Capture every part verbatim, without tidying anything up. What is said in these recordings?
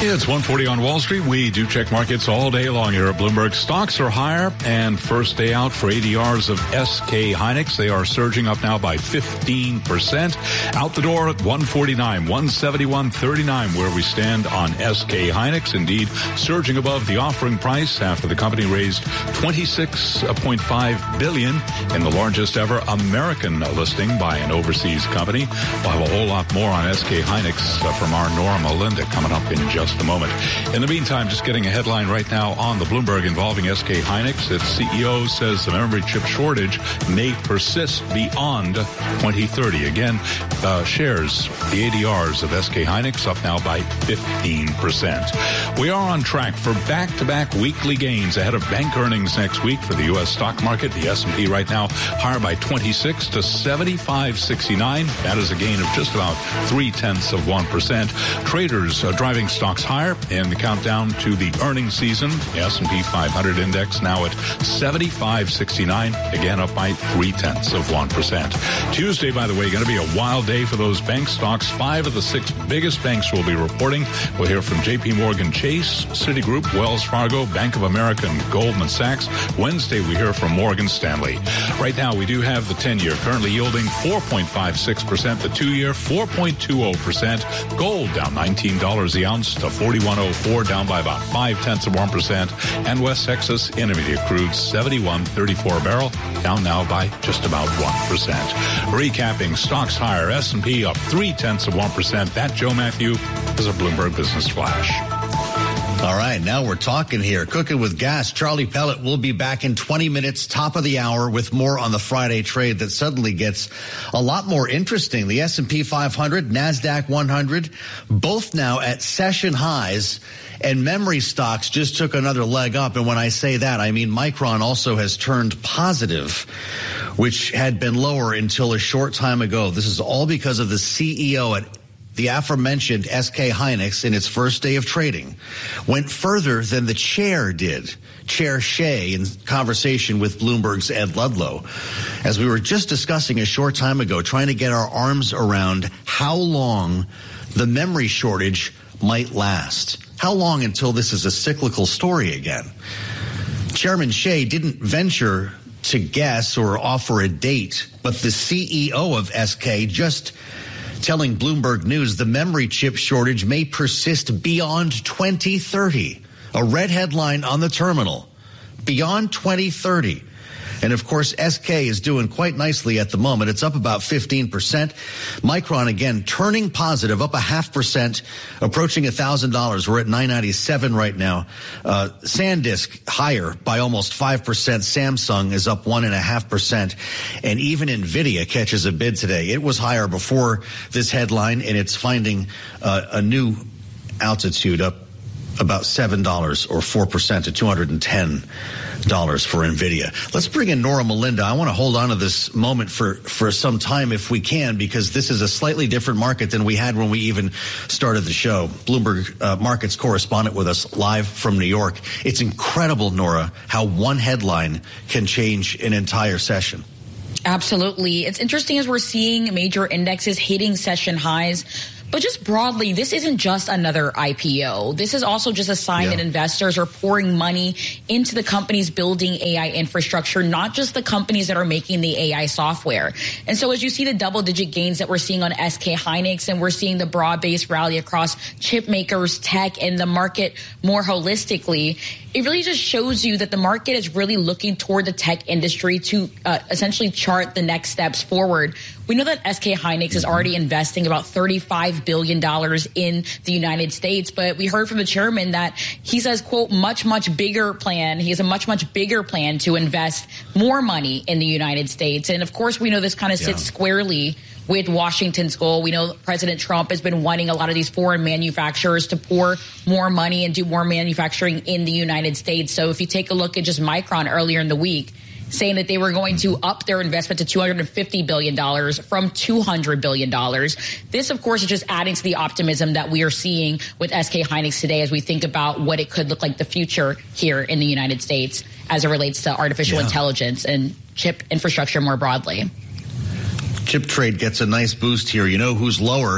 It's one forty on Wall Street. We do check markets all day long here at Bloomberg. Stocks are higher, and first day out for A D Rs of S K Hynix. They are surging up now by fifteen percent. Out the door at one forty-nine, one seventy-one thirty-nine, where we stand on S K Hynix. Indeed, surging above the offering price after the company raised twenty-six point five billion dollars in the largest ever American listing by an overseas company. We'll have a whole lot more on S K Hynix uh, from our Nora Melinda coming up in just a moment. In the meantime, just getting a headline right now on the Bloomberg involving S K Hynix. Its C E O says the memory chip shortage may persist beyond twenty thirty. Again, uh, shares, the A D Rs of S K Hynix up now by fifteen percent. We are on track for back-to-back weekly gains ahead of bank earnings next week for the U S stock market. The S and P right now higher by twenty-six to seventy-five sixty-nine. That is a gain of just about three-tenths of one percent. Traders are driving stocks higher in the countdown to the earnings season. The S and P five hundred index now at seventy-five sixty-nine, again up by three-tenths of one percent. Tuesday, by the way, going to be a wild day for those bank stocks. Five of the six biggest banks will be reporting. We'll hear from J P Morgan Chase, Citigroup, Wells Fargo, Bank of America, and Goldman Sachs. Wednesday, we hear from Morgan Stanley. Right now, we do have the ten-year currently yielding four point five six percent, the two-year four point two zero percent. Gold down nineteen dollars the ounce to forty-one oh four, down by about five-tenths of one percent. And West Texas Intermediate crude seventy-one thirty-four a barrel, down now by just about one percent. Recapping, stocks higher, S and P up three-tenths of one percent. That, Joe Matthew, is a Bloomberg Business Flash. All right, now we're talking here. Cooking with Gas. Charlie Pellet will be back in twenty minutes, top of the hour, with more on the Friday trade that suddenly gets a lot more interesting. The S and P five hundred, NASDAQ one hundred, both now at session highs, and memory stocks just took another leg up. And when I say that, I mean Micron also has turned positive, which had been lower until a short time ago. This is all because of the C E O at the aforementioned S K Hynix in its first day of trading went further than the chair did, Chair Shea, in conversation with Bloomberg's Ed Ludlow. As we were just discussing a short time ago, trying to get our arms around how long the memory shortage might last. How long until this is a cyclical story again? Chairman Shea didn't venture to guess or offer a date, but the C E O of S K just telling Bloomberg News the memory chip shortage may persist beyond twenty thirty. A red headline on the terminal. Beyond twenty thirty. And, of course, S K is doing quite nicely at the moment. It's up about fifteen percent. Micron, again, turning positive, up a half percent, approaching one thousand dollars. We're at nine ninety-seven right now. Uh, SanDisk higher by almost five percent. Samsung is up one point five percent. And even NVIDIA catches a bid today. It was higher before this headline, and it's finding uh, a new altitude, up about seven dollars or four percent to two hundred ten dollars for NVIDIA. Let's bring in Nora Melinda. I want to hold on to this moment for, for some time if we can, because this is a slightly different market than we had when we even started the show. Bloomberg uh, Markets correspondent with us live from New York. It's incredible, Nora, how one headline can change an entire session. Absolutely. It's interesting as we're seeing major indexes hitting session highs. But just broadly, this isn't just another I P O. This is also just a sign yeah. that investors are pouring money into the companies building A I infrastructure, not just the companies that are making the A I software. And so as you see the double-digit gains that we're seeing on S K Hynix, and we're seeing the broad-based rally across chip makers, tech, and the market more holistically, it really just shows you that the market is really looking toward the tech industry to uh, essentially chart the next steps forward. We know that S K Hynix is already investing about thirty-five billion dollars in the United States, but we heard from the chairman that he says, quote, much, much bigger plan. He has a much, much bigger plan to invest more money in the United States. And of course, we know this kind of sits yeah. squarely with Washington's goal. We know President Trump has been wanting a lot of these foreign manufacturers to pour more money and do more manufacturing in the United States. So if you take a look at just Micron earlier in the week, saying that they were going to up their investment to two hundred fifty billion dollars from two hundred billion dollars. This, of course, is just adding to the optimism that we are seeing with S K Hynix today as we think about what it could look like the future here in the United States as it relates to artificial yeah. intelligence and chip infrastructure more broadly. Chip trade gets a nice boost here. You know who's lower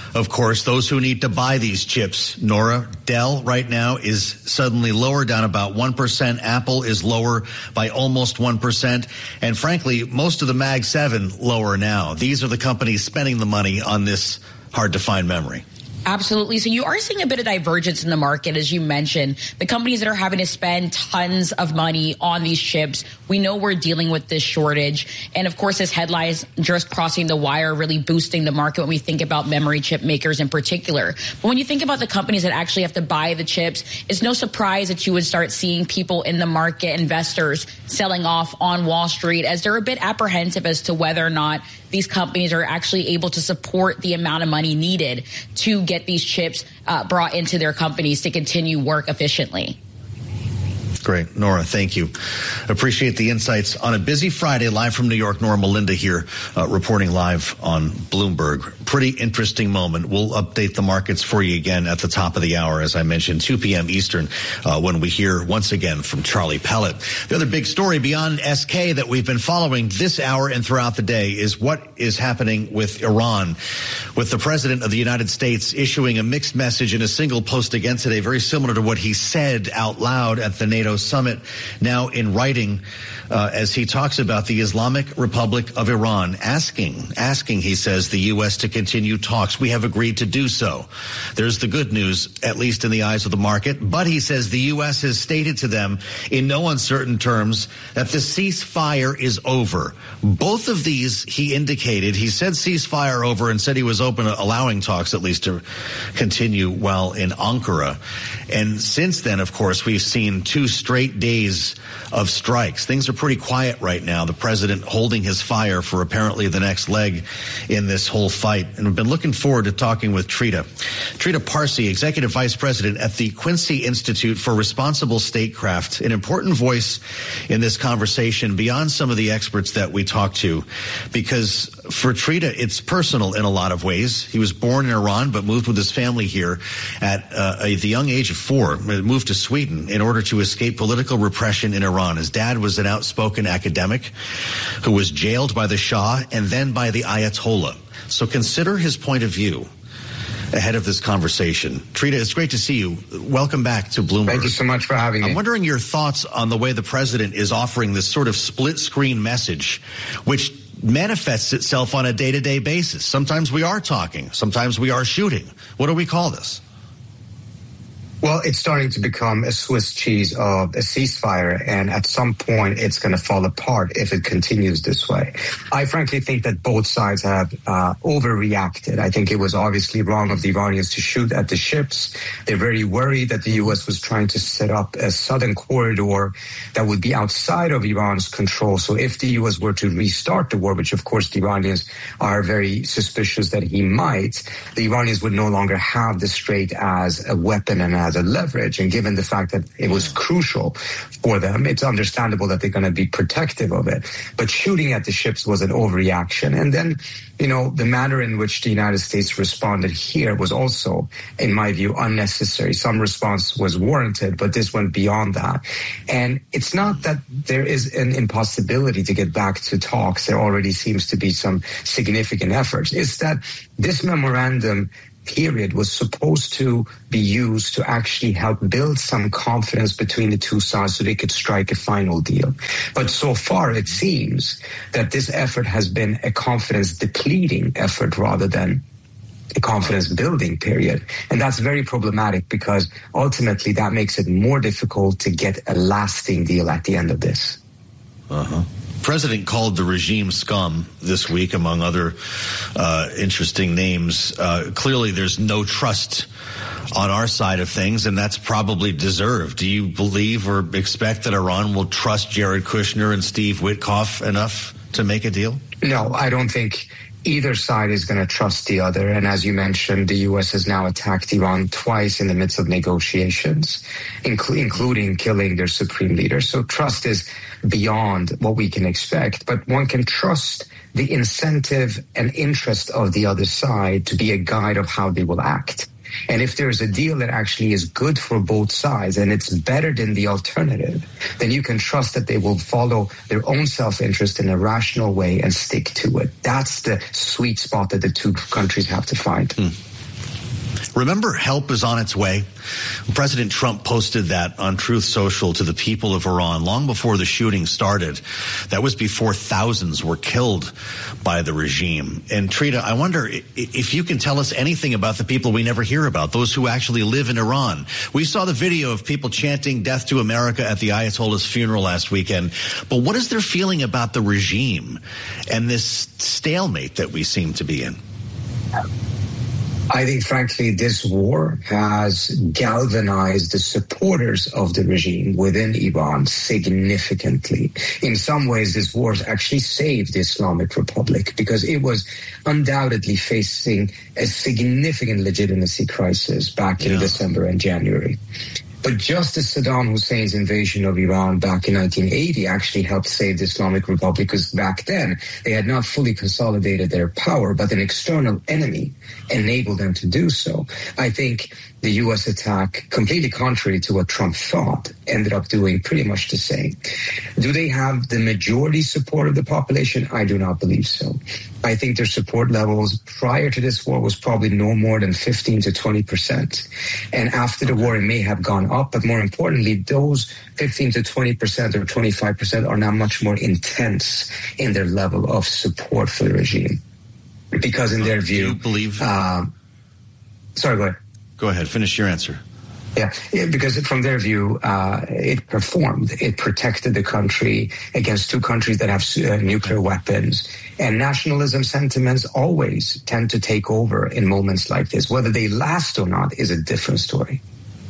of course, those who need to buy these chips. Nora, Dell right now is suddenly lower, down about one percent. Apple is lower by almost one percent. And frankly, most of the Mag seven lower now. These are the companies spending the money on this hard-to-find memory. Absolutely. So you are seeing a bit of divergence in the market, as you mentioned. The companies that are having to spend tons of money on these chips, we know we're dealing with this shortage. And of course, this headlines just crossing the wire, really boosting the market when we think about memory chip makers in particular. But when you think about the companies that actually have to buy the chips, it's no surprise that you would start seeing people in the market, investors, selling off on Wall Street, as they're a bit apprehensive as to whether or not these companies are actually able to support the amount of money needed to get these chips uh, brought into their companies to continue work efficiently. Great. Nora, thank you. Appreciate the insights on a busy Friday. Live from New York, Nora Melinda here, uh, reporting live on Bloomberg. Pretty interesting moment. We'll update the markets for you again at the top of the hour, as I mentioned, two p.m. Eastern, uh, when we hear once again from Charlie Pellet. The other big story beyond S K that we've been following this hour and throughout the day is what is happening with Iran, with the President of the United States issuing a mixed message in a single post again today, very similar to what he said out loud at the NATO summit, now in writing, uh, as he talks about the Islamic Republic of Iran, asking, asking, he says, the U S to continue talks. We have agreed to do so. There's the good news, at least in the eyes of the market. But he says the U S has stated to them in no uncertain terms that the ceasefire is over. Both of these, he indicated, he said ceasefire over and said he was open to allowing talks at least to continue while in Ankara. And since then, of course, we've seen two straight days of strikes. Things are pretty quiet right now. The president holding his fire for apparently the next leg in this whole fight. And we've been looking forward to talking with Trita. Trita Parsi, Executive Vice President at the Quincy Institute for Responsible Statecraft, an important voice in this conversation beyond some of the experts that we talked to. Because for Trita, it's personal in a lot of ways. He was born in Iran, but moved with his family here at uh, a, the young age of four, moved to Sweden in order to escape political repression in Iran. His dad was an outspoken academic who was jailed by the Shah and then by the Ayatollah. So consider his point of view ahead of this conversation. Trita, it's great to see you. Welcome back to Bloomberg. Thank you so much for having me. I'm wondering your thoughts on the way the president is offering this sort of split-screen message, which manifests itself on a day-to-day basis. Sometimes we are talking. Sometimes we are shooting. What do we call this? Well, it's starting to become a Swiss cheese of a ceasefire, and at some point it's going to fall apart if it continues this way. I frankly think that both sides have uh, overreacted. I think it was obviously wrong of the Iranians to shoot at the ships. They're very worried that the U S was trying to set up a southern corridor that would be outside of Iran's control. So if the U S were to restart the war, which of course the Iranians are very suspicious that he might, the Iranians would no longer have the Strait as a weapon and as a leverage. And given the fact that it was crucial for them, it's understandable that they're going to be protective of it. But shooting at the ships was an overreaction. And then, you know, the manner in which the United States responded here was also, in my view, unnecessary. Some response was warranted, but this went beyond that. And it's not that there is an impossibility to get back to talks. There already seems to be some significant efforts. It's that this memorandum period was supposed to be used to actually help build some confidence between the two sides so they could strike a final deal. But so far, it seems that this effort has been a confidence depleting effort rather than a confidence building period. And that's very problematic because ultimately that makes it more difficult to get a lasting deal at the end of this. Uh-huh. President called the regime scum this week, among other uh, interesting names. Uh, clearly, there's no trust on our side of things, and that's probably deserved. Do you believe or expect that Iran will trust Jared Kushner and Steve Witkoff enough to make a deal? No, I don't think either side is going to trust the other. And as you mentioned, the U S has now attacked Iran twice in the midst of negotiations, incl- including killing their supreme leader. So trust is beyond what we can expect. But one can trust the incentive and interest of the other side to be a guide of how they will act. And if there's a deal that actually is good for both sides and it's better than the alternative, then you can trust that they will follow their own self-interest in a rational way and stick to it. That's the sweet spot that the two countries have to find. Hmm. Remember, help is on its way. President Trump posted that on Truth Social to the people of Iran long before the shooting started. That was before thousands were killed by the regime. And Trita, I wonder if you can tell us anything about the people we never hear about, those who actually live in Iran. We saw the video of people chanting death to America at the Ayatollah's funeral last weekend. But what is their feeling about the regime and this stalemate that we seem to be in? I think, frankly, this war has galvanized the supporters of the regime within Iran significantly. In some ways, this war has actually saved the Islamic Republic because it was undoubtedly facing a significant legitimacy crisis back in yeah. December and January. But just as Saddam Hussein's invasion of Iran back in nineteen eighty actually helped save the Islamic Republic, because back then they had not fully consolidated their power, but an external enemy enabled them to do so. I think the U S attack, completely contrary to what Trump thought, ended up doing pretty much the same. Do they have the majority support of the population? I do not believe so. I think their support levels prior to this war was probably no more than fifteen to twenty percent. And after the war, it may have gone up, but more importantly, those fifteen to twenty percent or twenty-five percent are now much more intense in their level of support for the regime. Because in their view... Do you believe... Uh, sorry, go ahead. Go ahead. Finish your answer. Yeah, yeah, because from their view, uh, it performed. It protected the country against two countries that have uh, nuclear weapons. And nationalism sentiments always tend to take over in moments like this. Whether they last or not is a different story.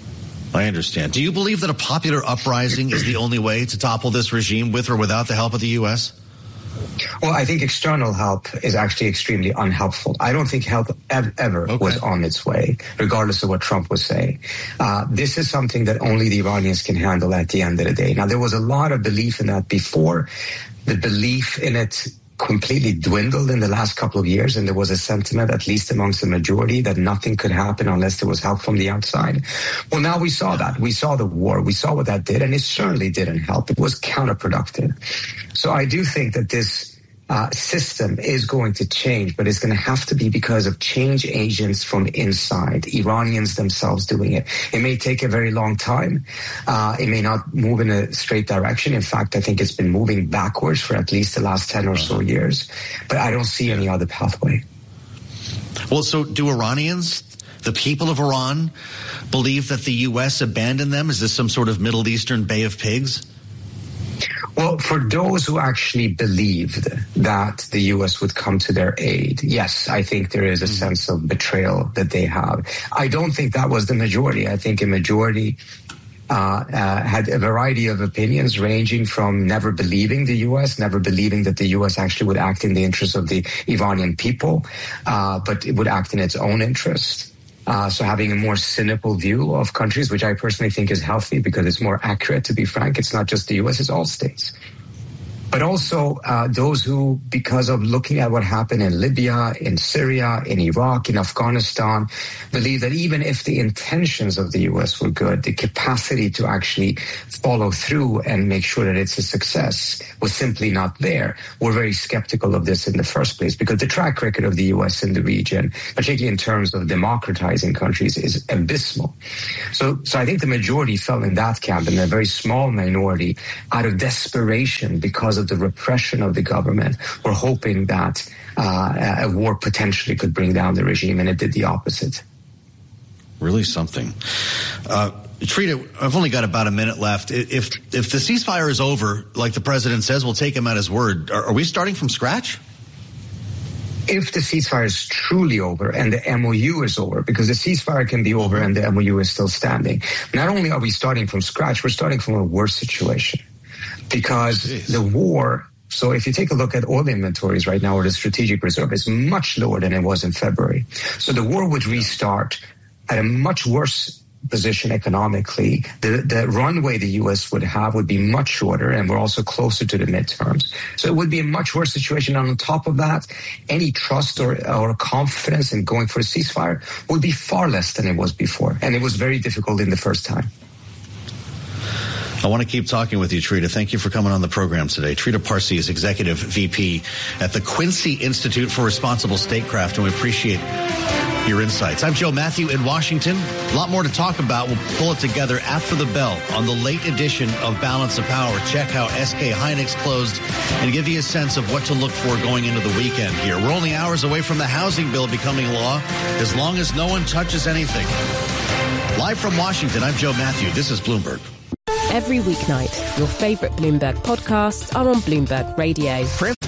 I understand. Do you believe that a popular uprising is the only way to topple this regime with or without the help of the U S? Well, I think external help is actually extremely unhelpful. I don't think help ev- ever okay. was on its way, regardless of what Trump was saying. Uh, this is something that only the Iranians can handle at the end of the day. Now, there was a lot of belief in that before. The belief in it completely dwindled in the last couple of years, and there was a sentiment, at least amongst the majority, that nothing could happen unless there was help from the outside. Well, now we saw that. We saw the war. We saw what that did, and it certainly didn't help. It was counterproductive. So I do think that this Uh, system is going to change, but it's going to have to be because of change agents from inside, Iranians themselves doing it. It may take a very long time. Uh, it may not move in a straight direction. In fact, I think it's been moving backwards for at least the last ten or so years, but I don't see any other pathway. Well, so do Iranians, the people of Iran, believe that the U S abandoned them? Is this some sort of Middle Eastern Bay of Pigs? Well, for those who actually believed that the U S would come to their aid, yes, I think there is a mm-hmm. sense of betrayal that they have. I don't think that was the majority. I think a majority uh, uh, had a variety of opinions ranging from never believing the U S, never believing that the U S actually would act in the interest of the Iranian people, uh, but it would act in its own interest. Uh, so having a more cynical view of countries, which I personally think is healthy because it's more accurate, to be frank. It's not just the U S, it's all states. But also uh, those who, because of looking at what happened in Libya, in Syria, in Iraq, in Afghanistan, believe that even if the intentions of the U S were good, the capacity to actually follow through and make sure that it's a success was simply not there. We're very skeptical of this in the first place because the track record of the U S in the region, particularly in terms of democratizing countries, is abysmal. So, so I think the majority fell in that camp, and a very small minority, out of desperation because of the repression of the government, were hoping that uh, a war potentially could bring down the regime, and it did the opposite. Really something. Uh, Trita, I've only got about a minute left. If if the ceasefire is over, like the president says, we'll take him at his word. Are, are we starting from scratch? If the ceasefire is truly over and the M O U is over, because the ceasefire can be over and the M O U is still standing, not only are we starting from scratch, we're starting from a worse situation. Because Jeez. the war, so if you take a look at oil inventories right now, or the strategic reserve, is much lower than it was in February. So the war would restart at a much worse position economically. The, the runway the U S would have would be much shorter, and we're also closer to the midterms. So it would be a much worse situation. And on top of that, any trust or, or confidence in going for a ceasefire would be far less than it was before. And it was very difficult in the first time. I want to keep talking with you, Trita. Thank you for coming on the program today. Trita Parsi is Executive V P at the Quincy Institute for Responsible Statecraft, and we appreciate your insights. I'm Joe Matthew in Washington. A lot more to talk about. We'll pull it together after the bell on the late edition of Balance of Power. Check how S K Hynix closed and give you a sense of what to look for going into the weekend here. We're only hours away from the housing bill becoming law, as long as no one touches anything. Live from Washington, I'm Joe Matthew. This is Bloomberg. Every weeknight, your favorite Bloomberg podcasts are on Bloomberg Radio.